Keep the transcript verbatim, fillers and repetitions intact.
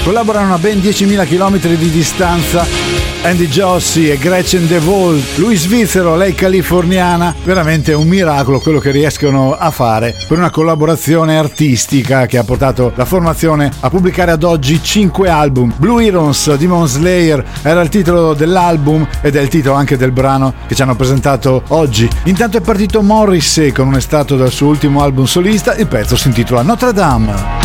Collaborano a ben diecimila chilometri di distanza Andy Jossi e Gretchen DeVol, lui svizzero, lei californiana. Veramente un miracolo quello che riescono a fare per una collaborazione artistica che ha portato la formazione a pubblicare ad oggi cinque album. Blue Heroes, Demon Slayer era il titolo dell'album ed è il titolo anche del brano che ci hanno presentato oggi. Intanto è partito Morrissey con un estratto dal suo ultimo album solista, il pezzo si intitola Notre Dame.